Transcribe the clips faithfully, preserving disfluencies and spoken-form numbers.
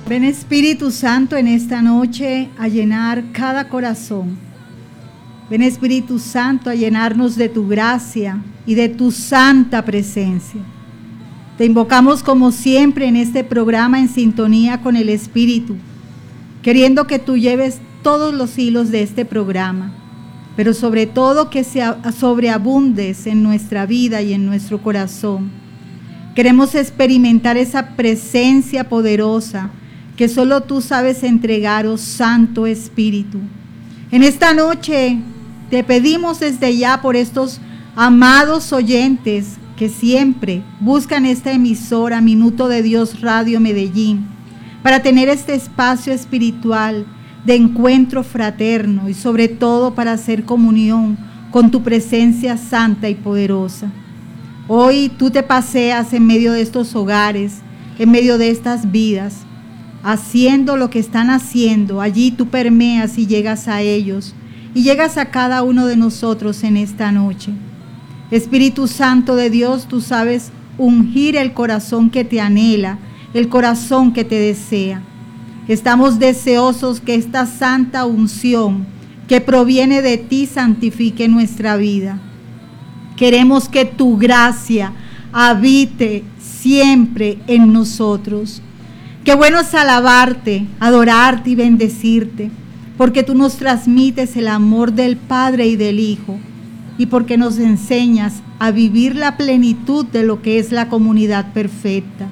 Ven Espíritu Santo en esta noche a llenar cada corazón. Ven Espíritu Santo a llenarnos de tu gracia y de tu santa presencia. Te invocamos como siempre en este programa en sintonía con el Espíritu, queriendo que tú lleves todos los hilos de este programa, pero sobre todo que se sobreabundes en nuestra vida y en nuestro corazón. Queremos experimentar esa presencia poderosa que solo tú sabes entregar, oh Santo Espíritu. En esta noche te pedimos desde ya por estos amados oyentes que siempre buscan esta emisora Minuto de Dios Radio Medellín para tener este espacio espiritual de encuentro fraterno y sobre todo para hacer comunión con tu presencia santa y poderosa. Hoy tú te paseas en medio de estos hogares, en medio de estas vidas, haciendo lo que están haciendo. Allí tú permeas y llegas a ellos y llegas a cada uno de nosotros en esta noche. Espíritu Santo de Dios, tú sabes ungir el corazón que te anhela, el corazón que te desea. Estamos deseosos que esta santa unción que proviene de ti santifique nuestra vida. Queremos que tu gracia habite siempre en nosotros. Qué bueno es alabarte, adorarte y bendecirte, porque tú nos transmites el amor del Padre y del Hijo, y porque nos enseñas a vivir la plenitud de lo que es la comunidad perfecta.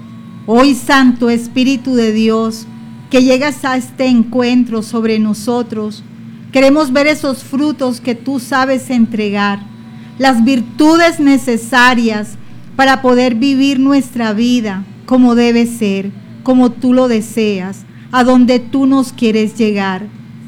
Hoy, Santo Espíritu de Dios, que llegas a este encuentro sobre nosotros, queremos ver esos frutos que tú sabes entregar, las virtudes necesarias para poder vivir nuestra vida como debe ser, como tú lo deseas, a donde tú nos quieres llegar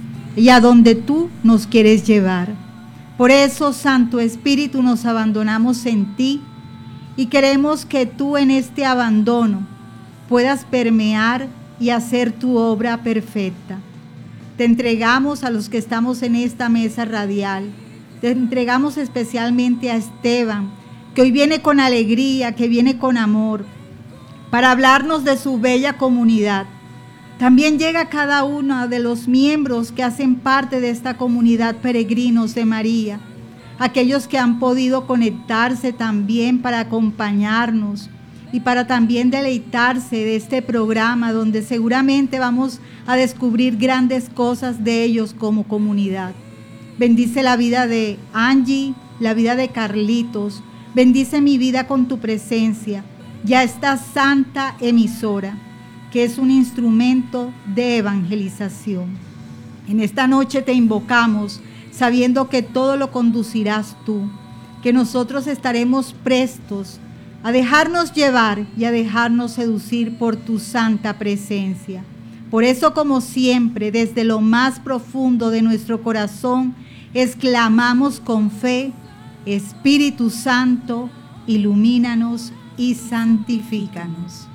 y a donde tú nos quieres llevar. Por eso, Santo Espíritu, nos abandonamos en ti y queremos que tú en este abandono puedas permear y hacer tu obra perfecta. Te entregamos a los que estamos en esta mesa radial, te entregamos especialmente a Esteban, que hoy viene con alegría, que viene con amor, para hablarnos de su bella comunidad. También llega cada uno de los miembros que hacen parte de esta comunidad Peregrinos de María, aquellos que han podido conectarse también para acompañarnos y para también deleitarse de este programa donde seguramente vamos a descubrir grandes cosas de ellos como comunidad. Bendice la vida de Angie, la vida de Carlitos, bendice mi vida con tu presencia. Ya esta santa emisora, que es un instrumento de evangelización. En esta noche te invocamos, sabiendo que todo lo conducirás tú, que nosotros estaremos prestos a dejarnos llevar y a dejarnos seducir por tu santa presencia. Por eso, como siempre, desde lo más profundo de nuestro corazón, exclamamos con fe: Espíritu Santo, ilumínanos y santifícanos.